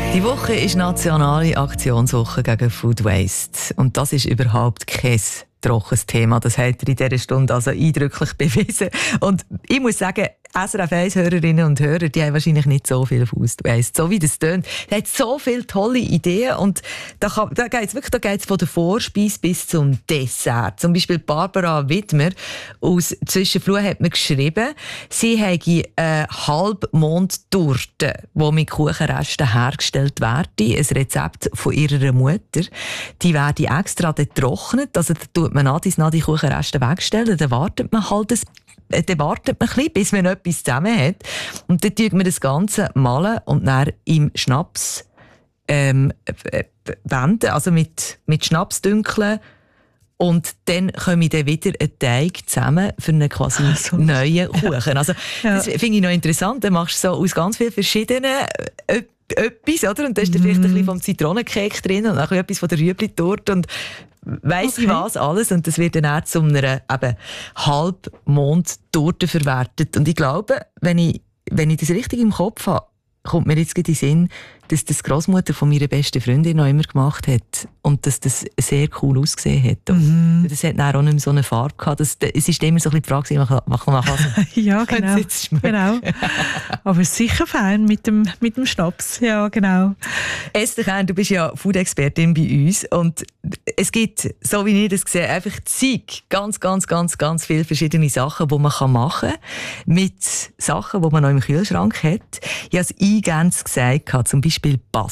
Die Woche ist nationale Aktionswoche gegen Food Waste. Und das ist überhaupt kein trockenes Thema. Das hat er in dieser Stunde also eindrücklich bewiesen. Und ich muss sagen, SRF 1-Hörerinnen und Hörer, die haben wahrscheinlich nicht so viel Food Waste. So wie das tönt. Der hat so viele tolle Ideen. Und da geht es von der Vorspeise bis zum Dessert. Zum Beispiel Barbara Widmer aus Zwischenfluh hat mir geschrieben, sie habe eine Halbmondtorte, die mit Kuchenresten hergestellt werde. Ein Rezept von ihrer Mutter. Die werde extra getrocknet. Also da tut man die Kuchenreste wegstellen. Dann wartet man halt ein bisschen, bis man etwas zusammen hat. Und dann tut man das Ganze malen und dann im Schnaps wenden, also mit Schnaps dünkeln. Und dann kommen dann wieder ein Teig zusammen für einen quasi neuen Kuchen. Also, das finde ich noch interessant. Dann machst du so aus ganz vielen verschiedenen etwas, oder? Und da ist dann vielleicht ein bisschen vom Zitronencake drin und auch etwas von der Rüebli-Torte und weiss ich was alles. Und das wird dann auch zu einer Halbmond-Torte verwertet. Und ich glaube, wenn ich das richtig im Kopf habe, kommt mir jetzt in den Sinn, dass das die Grossmutter von meiner besten Freundin noch immer gemacht hat und dass das sehr cool ausgesehen hat. Und das hat dann auch nicht mehr so eine Farbe gehabt. Es ist immer so ein bisschen die Frage, mach ja, genau. Aber sicher fein mit dem Schnaps. Ja, genau. Esther Kern, du bist ja Food-Expertin bei uns und es gibt, so wie ich das sehe, einfach ganz viele verschiedene Sachen, die man machen kann mit Sachen, die man noch im Kühlschrank hat. Ich habe es eingangs gesagt, zum Beispiel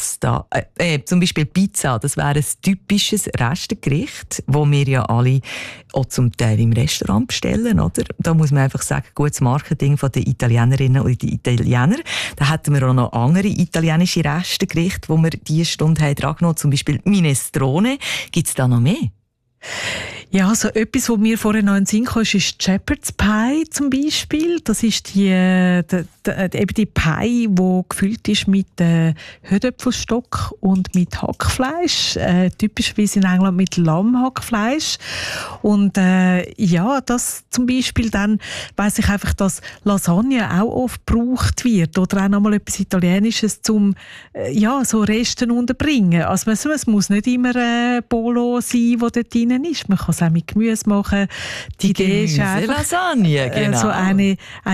Pizza, das wäre ein typisches Restengericht, das wir ja alle auch zum Teil im Restaurant bestellen, oder? Da muss man einfach sagen, gutes Marketing von den Italienerinnen und den Italienern. Da hätten wir auch noch andere italienische Restengerichte, die wir diese Stunde haben dran genommen, zum Beispiel Minestrone. Gibt es da noch mehr? Ja, so etwas, was mir vorher noch in den Sinn kam, ist Shepherd's Pie zum Beispiel. Das ist eben die Pie, die gefüllt ist mit Hühnerapfelstock und mit Hackfleisch. Typischerweise in England mit Lammhackfleisch. Und das zum Beispiel, dann weiss ich einfach, dass Lasagne auch oft gebraucht wird. Oder auch nochmal etwas Italienisches zum so Resten unterbringen. Also es muss nicht immer Bolo sein, das dort drin ist. Man kann es auch mit Gemüse machen. Die Idee ist einfach Lasagne, genau. so ein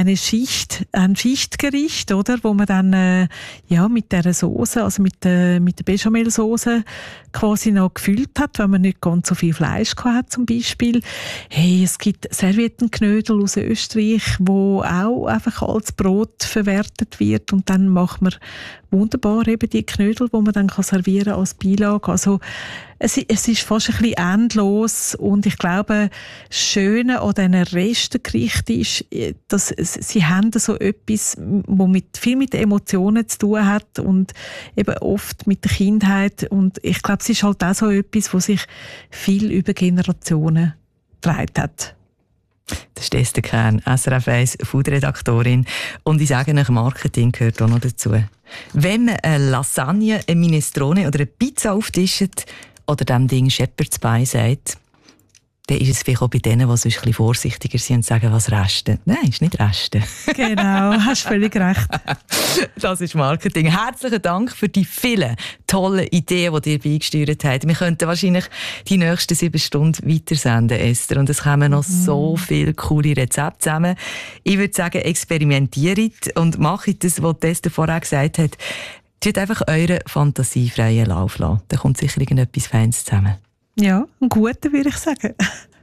Schichtgericht, oder, wo man dann mit dieser Soße, also mit der Bechamelsoße quasi noch gefüllt hat, wenn man nicht ganz so viel Fleisch hat zum Beispiel. Hey, es gibt Serviettenknödel aus Österreich, wo auch einfach als Brot verwertet wird und dann macht man wunderbar eben die Knödel, die man dann servieren kann als Beilage. Also es ist fast ein bisschen endlos und ich glaube, das Schöne an diesen Restengerichten ist, dass sie haben so etwas, das viel mit Emotionen zu tun hat und eben oft mit der Kindheit und ich glaube, es ist halt auch so etwas, was sich viel über Generationen getragen hat. Das ist Esther Kern, SRF 1 Food-Redaktorin. Und ich sage euch, Marketing gehört auch noch dazu. Wenn man eine Lasagne, eine Minestrone oder eine Pizza auftischt oder dem Ding Shepherd's Pie sagt, dann ist es vielleicht auch bei denen, die sonst ein bisschen vorsichtiger sind und sagen, was Resten. Nein, ist nicht Resten. Genau, hast völlig recht. Das ist Marketing. Herzlichen Dank für die vielen tollen Ideen, die ihr beigesteuert habt. Wir könnten wahrscheinlich die nächsten 7 Stunden weitersenden, Esther. Und es kommen noch so viele coole Rezepte zusammen. Ich würde sagen, experimentiert und macht das, was Esther vorher gesagt hat. Tut einfach euren fantasiefreien Lauf lassen. Da kommt sicher irgendetwas Feines zusammen. Ja, ein guter, würde ich sagen.